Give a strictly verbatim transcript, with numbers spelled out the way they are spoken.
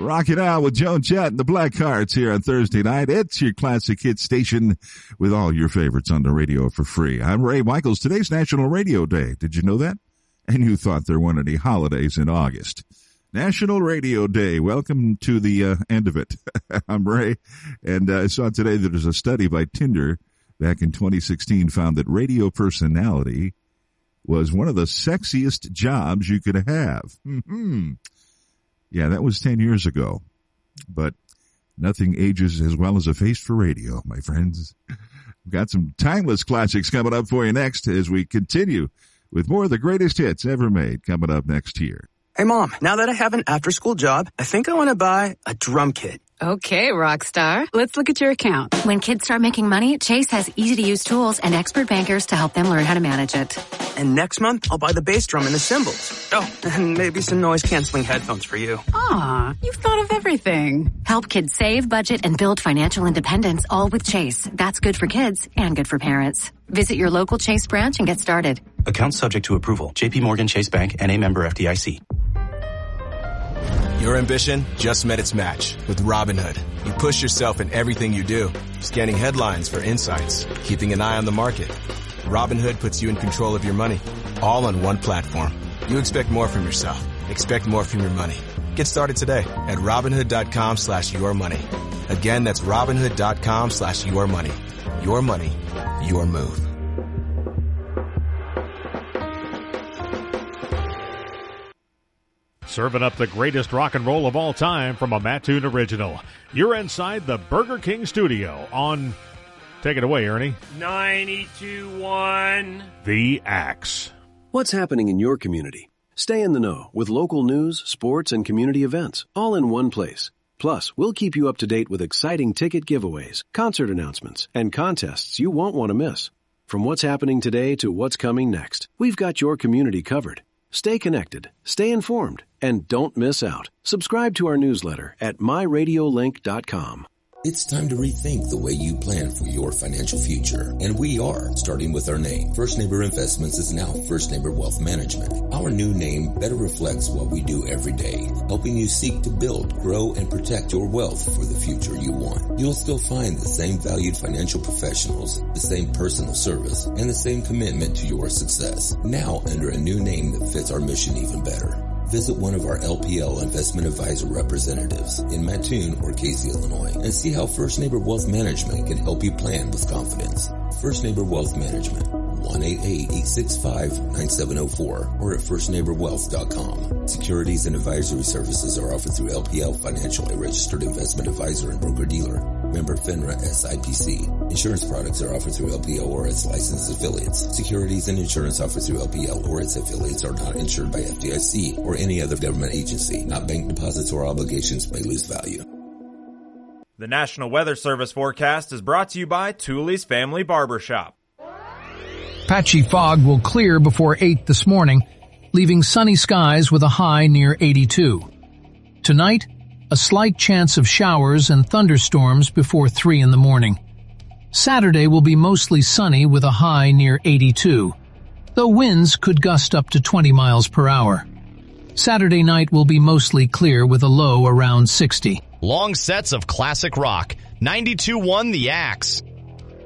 Rock it out with Joan Jett and the Blackhearts here on Thursday night. It's your classic hit station with all your favorites on the radio for free. I'm Ray Michaels. Today's National Radio Day. Did you know that? And you thought there weren't any holidays in August. National Radio Day. Welcome to the uh, end of it. I'm Ray, and uh, I saw today that there's a study by Tinder back in twenty sixteen found that radio personality was one of the sexiest jobs you could have. Mm-hmm. Yeah, that was ten years ago. But nothing ages as well as a face for radio, my friends. We've got some timeless classics coming up for you next as we continue with more of the greatest hits ever made coming up next here. Hey, Mom, now that I have an after-school job, I think I want to buy a drum kit. Okay, Rockstar. Let's look at your account. When kids start making money, Chase has easy-to-use tools and expert bankers to help them learn how to manage it. And next month, I'll buy the bass drum and the cymbals. Oh, and maybe some noise-canceling headphones for you. Aw, you've thought of everything. Help kids save, budget, and build financial independence, all with Chase. That's good for kids and good for parents. Visit your local Chase branch and get started. Account subject to approval. J P Morgan Chase Bank N A member F D I C. Your ambition just met its match with Robinhood. You push yourself in everything you do, scanning headlines for insights, keeping an eye on the market. Robinhood puts you in control of your money, all on one platform. You expect more from yourself. Expect more from your money. Get started today at Robinhood.com slash your money. Again, that's Robinhood.com slash your money. Your money, your move. Serving up the greatest rock and roll of all time from a Mattoon original. You're inside the Burger King studio on... Take it away, Ernie. ninety-two point one The Axe. What's happening in your community? Stay in the know with local news, sports, and community events, all in one place. Plus, we'll keep you up to date with exciting ticket giveaways, concert announcements, and contests you won't want to miss. From what's happening today to what's coming next, we've got your community covered. Stay connected, stay informed, and don't miss out. Subscribe to our newsletter at my radio link dot com. It's time to rethink the way you plan for your financial future. And we are, starting with our name. First Neighbor Investments is now First Neighbor Wealth Management. Our new name better reflects what we do every day, helping you seek to build, grow, and protect your wealth for the future you want. You'll still find the same valued financial professionals, the same personal service, and the same commitment to your success. Now under a new name that fits our mission even better. Visit one of our L P L Investment Advisor representatives in Mattoon or Casey, Illinois, and see how First Neighbor Wealth Management can help you plan with confidence. First Neighbor Wealth Management, one eight eight, eight six five, nine seven zero four or at first neighbor wealth dot com. Securities and advisory services are offered through L P L Financial, a registered investment advisor and broker-dealer. Member FINRA S I P C. Insurance products are offered through L P L or its licensed affiliates. Securities and insurance offered through L P L or its affiliates are not insured by F D I C or any other government agency. Not bank deposits or obligations may lose value. The National Weather Service forecast is brought to you by Tooley's Family Barbershop. Patchy fog will clear before eight this morning, leaving sunny skies with a high near eighty-two. Tonight, a slight chance of showers and thunderstorms before three in the morning. Saturday will be mostly sunny with a high near eighty-two, though winds could gust up to twenty miles per hour. Saturday night will be mostly clear with a low around sixty. Long sets of classic rock. ninety-two point one The Axe.